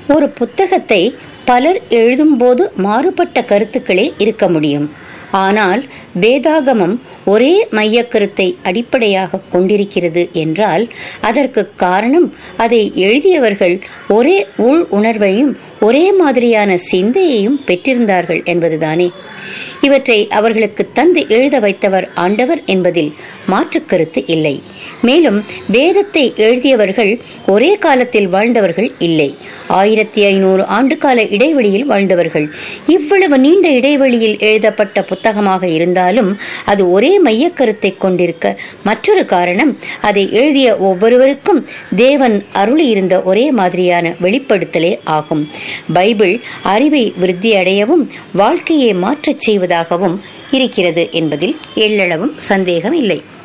ஒரு புத்தகத்தை பலர் எழுதும்போது மாறுபட்ட கருத்துக்களே இருக்க முடியும். ஆனால் வேதாகமம் ஒரே மையக்கருத்தை அடிப்படையாக கொண்டிருக்கிறது என்றால் அதற்கு காரணம் அதை எழுதியவர்கள் ஒரே உள் உணர்வையும் ஒரே மாதிரியான சிந்தையையும் பெற்றிருந்தார்கள் என்பதுதானே. இவற்றை அவர்களுக்கு தந்து எழுத வைத்தவர் ஆண்டவர் என்பதில் மாற்று கருத்து இல்லை. மேலும் வேதத்தை எழுதியவர்கள் ஒரே காலத்தில் வாழ்ந்தவர்கள் இல்லை. 1500 ஆண்டுகால இடைவெளியில் வாழ்ந்தவர்கள். இவ்வளவு நீண்ட இடைவெளியில் எழுதப்பட்ட புத்தகமாக இருந்தாலும் அது ஒரே மையக்கருத்தை கொண்டிருக்க மற்றொரு காரணம், அதை எழுதிய ஒவ்வொருவருக்கும் தேவன் அருளி இருந்த ஒரே மாதிரியான வெளிப்படுத்தலே ஆகும். பைபிள் அறிவை விருத்தி அடையவும் வாழ்க்கையை மாற்றச் செய்வதாகவும் இருக்கிறது என்பதில் எள்ளளவும் சந்தேகம் இல்லை.